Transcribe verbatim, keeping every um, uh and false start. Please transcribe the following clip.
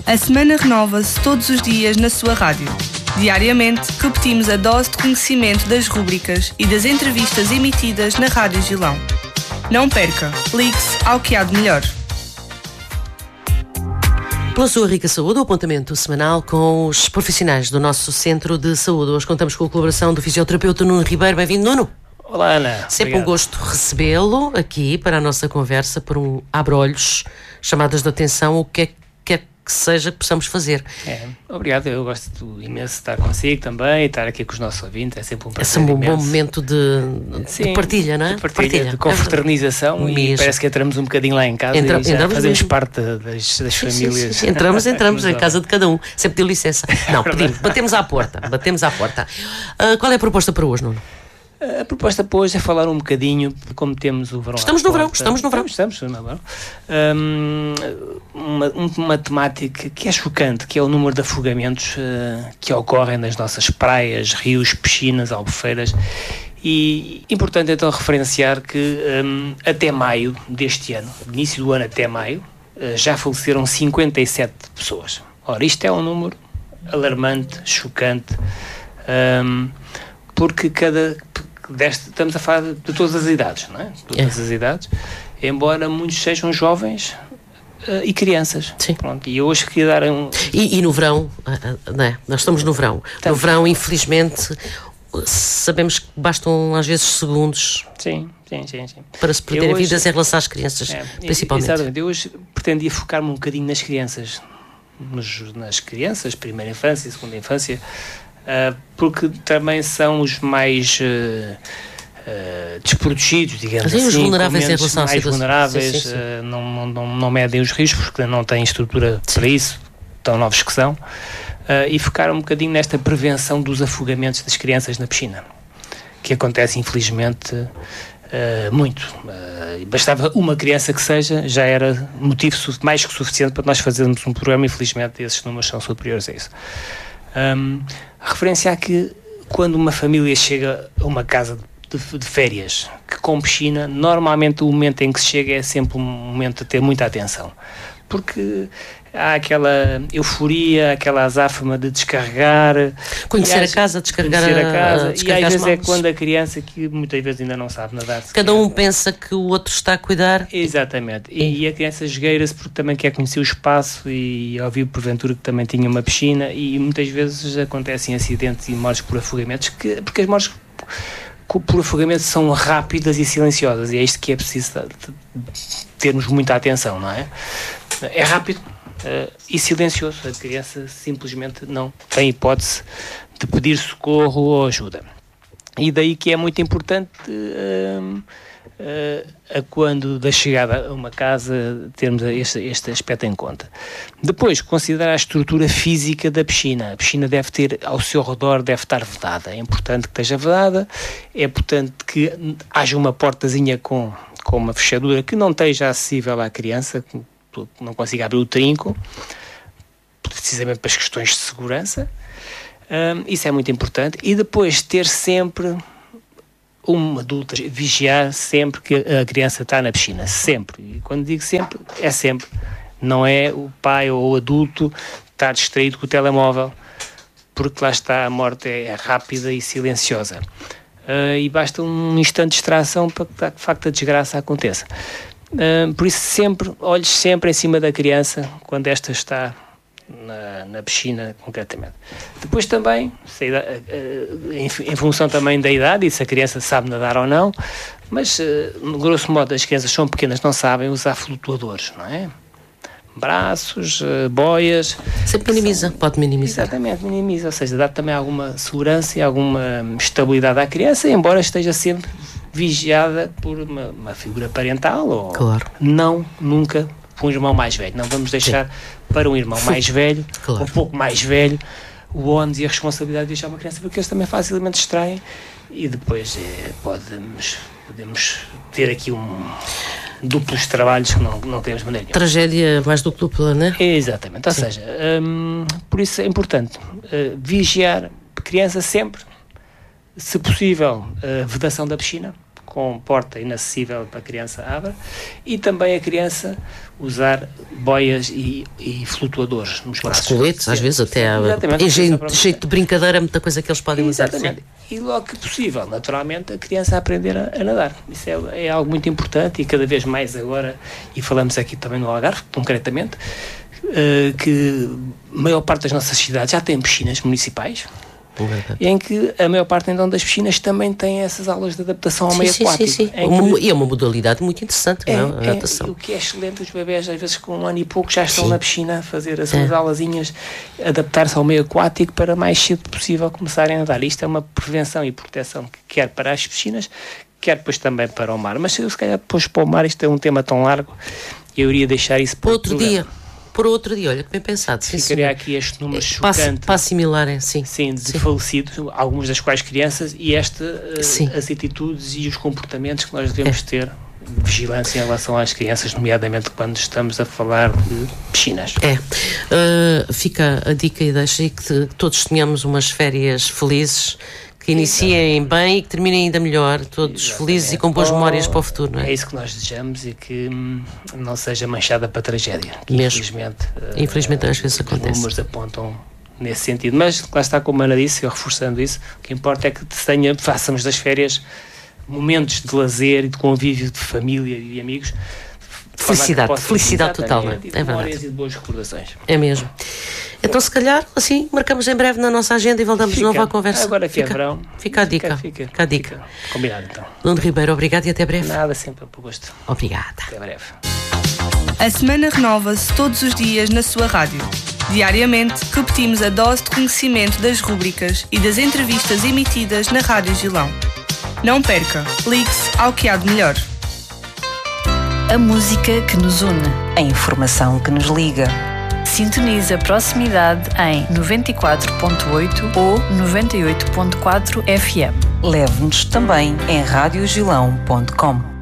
A semana renova-se todos os dias na sua rádio. Diariamente, repetimos a dose de conhecimento das rúbricas e das entrevistas emitidas na Rádio Gilão. Não perca, ligue-se ao que há de melhor. Pela sua rica saúde, o apontamento semanal com os profissionais do nosso Centro de Saúde. Hoje contamos com a colaboração do fisioterapeuta Nuno Ribeiro. Bem-vindo, Nuno. Olá, Ana. Sempre Obrigado. Um gosto recebê-lo aqui para a nossa conversa, por um abre-olhos, chamadas de atenção, o que é que, é que seja que possamos fazer. É, obrigado, eu gosto imenso de estar consigo também, estar aqui com os nossos ouvintes, é sempre um prazer. É sempre um imenso. Bom momento de, Sim, de partilha, não é? De partilha, partilha. de confraternização, é e parece que entramos um bocadinho lá em casa Entra, e já fazemos mesmo. parte das, das sim, famílias. Sim, sim. Entramos, entramos em casa de cada um, sempre deu licença. Não, pedimos, batemos à porta, batemos à porta. Uh, qual é a proposta para hoje, Nuno? A proposta para hoje é falar um bocadinho de como temos o verão. Estamos no verão, estamos no verão. Estamos, estamos no verão. Um, uma, uma temática que é chocante, que é o número de afogamentos uh, que ocorrem nas nossas praias, rios, piscinas, albufeiras. E importante então referenciar que um, até maio deste ano, início do ano até maio, uh, já faleceram cinquenta e sete pessoas. Ora, isto é um número alarmante, chocante, um, porque cada... Deste, estamos a falar de todas as idades, não é? Todas é. as idades, embora muitos sejam jovens uh, e crianças. Sim. Pronto, e eu hoje queria dar um... E, e no verão, não é? Nós estamos no verão. Estamos. No verão, infelizmente, sabemos que bastam às vezes segundos. Sim, sim, sim. sim. Para se perder hoje, vidas em relação às crianças, é, principalmente. Exatamente. Eu hoje pretendia focar-me um bocadinho nas crianças. Nos, nas crianças, primeira infância e segunda infância, Uh, porque também são os mais uh, uh, desprotegidos, digamos Sim, assim, os vulneráveis em relação mais à vulneráveis, sim, sim, sim. Uh, não, não, não medem os riscos porque não têm estrutura sim. para isso, tão novos que são, uh, e focar um bocadinho nesta prevenção dos afogamentos das crianças na piscina, que acontece infelizmente uh, muito. Uh, bastava uma criança que seja, já era motivo mais que suficiente para nós fazermos um programa. Infelizmente esses números são superiores a isso. Um, referenciar que quando uma família chega a uma casa de, de férias que com piscina, normalmente o momento em que se chega é sempre um momento de ter muita atenção, porque há aquela euforia, aquela azáfama de descarregar, conhecer a casa, descarregar conhecer a casa, a, descarregar e às vezes mãos. É quando a criança que muitas vezes ainda não sabe nadar. Cada um pensa que o outro está a cuidar. Exatamente, e, e a criança esgueira-se porque também quer conhecer o espaço e ouviu porventura que também tinha uma piscina, e muitas vezes acontecem acidentes e mortes por afogamentos, que, porque as mortes por afogamento são rápidas e silenciosas, e é isto que é preciso termos muita atenção, não é? É rápido uh, e silencioso, a criança simplesmente não tem hipótese de pedir socorro ou ajuda, e daí que é muito importante uh, uh, a quando da chegada a uma casa termos este, este aspecto em conta. Depois, considerar a estrutura física da piscina. A piscina deve ter, ao seu redor, deve estar vedada. É importante que esteja vedada, é importante que haja uma portazinha com, com uma fechadura que não esteja acessível à criança, que não consiga abrir o trinco, precisamente para as questões de segurança. Um, isso é muito importante. E depois ter sempre um adulto, vigiar sempre que a criança está na piscina, sempre. E quando digo sempre, é sempre. Não é o pai ou o adulto estar distraído com o telemóvel, porque lá está, a morte é rápida e silenciosa. Uh, e basta um instante de distração para que de facto a desgraça aconteça. Uh, por isso sempre, olhes sempre em cima da criança quando esta está na, na piscina concretamente. Depois também, se a, uh, em, em função também da idade, e se a criança sabe nadar ou não, mas uh, grosso modo as crianças são pequenas, não sabem usar flutuadores, não é? Braços, uh, boias. Sempre minimiza, são, pode minimizar. Exatamente, minimiza, ou seja, dá também alguma segurança e alguma estabilidade à criança, embora esteja sempre vigiada por uma, uma figura parental, ou claro. Não, nunca por um irmão mais velho. Não vamos deixar Sim. para um irmão mais velho, claro. Ou um pouco mais velho, o ónus e a responsabilidade de deixar uma criança, porque eles também facilmente distraem, e depois é, podemos, podemos ter aqui um duplos trabalhos que não, não temos maneira nenhuma. Tragédia mais do que dupla, não é? Exatamente, ou Sim. seja, hum, por isso é importante uh, vigiar a criança sempre, se possível, a vedação da piscina, com porta inacessível para a criança abra, e também a criança usar boias e, e flutuadores nos braços. Os coletes, às vezes até há, em jeito, jeito de brincadeira, muita coisa que eles podem Exatamente. usar. Sim. E logo que possível, naturalmente, a criança aprender a, a nadar. Isso é, é algo muito importante, e cada vez mais agora, e falamos aqui também no Algarve, concretamente, uh, que a maior parte das nossas cidades já tem piscinas municipais, e em que a maior parte então das piscinas também tem essas aulas de adaptação ao sim, meio sim, aquático. Sim, sim. Que... E é uma modalidade muito interessante, é, não é? A é, natação. O que é excelente, os bebés às vezes com um ano e pouco já estão sim. na piscina a fazer as suas é. aulazinhas, adaptar-se ao meio aquático para mais cedo possível começarem a nadar. Isto é uma prevenção e proteção que quer para as piscinas, quer depois também para o mar. Mas se calhar depois para o mar, isto é um tema tão largo, eu iria deixar isso para outro dia. Por outro dia, olha que bem pensado. Sim, Ficaria senhor. aqui este número para, chocante. Para assimilarem, sim. Sim, de sim. falecidos, algumas das quais crianças, e esta, uh, as atitudes e os comportamentos que nós devemos é. ter, vigilância em relação às crianças, nomeadamente quando estamos a falar de piscinas. É. Uh, fica a dica e deixa aí que todos tenhamos umas férias felizes, que iniciem Exatamente. bem e que terminem ainda melhor, todos Exatamente. felizes e com boas memórias para o futuro, não é? É isso que nós desejamos, e que hum, não seja manchada para tragédia. Que Mesmo. Infelizmente, infelizmente uh, às vezes os acontece. Os números apontam nesse sentido. Mas, lá está, como a Ana disse, eu reforçando isso, o que importa é que tenha, façamos das férias momentos de lazer e de convívio de família e de amigos. Felicidade, felicidade total, não é? É verdade. E de boas recordações. É mesmo. Então, se calhar, assim, marcamos em breve na nossa agenda e voltamos fica. de novo à conversa. Agora que fica, é verão. Fica a dica. Fica, fica, fica a dica. Fica. Combinado, então. Nuno Ribeiro, obrigado e até breve. Nada, sempre por gosto. Obrigada. Até breve. A semana renova-se todos os dias na sua rádio. Diariamente, repetimos a dose de conhecimento das rúbricas e das entrevistas emitidas na Rádio Gilão. Não perca, ligue-se ao que há de melhor. A música que nos une, a informação que nos liga. Sintonize a proximidade em noventa e quatro ponto oito ou noventa e oito ponto quatro F M. Leve-nos também em radiogilão ponto com.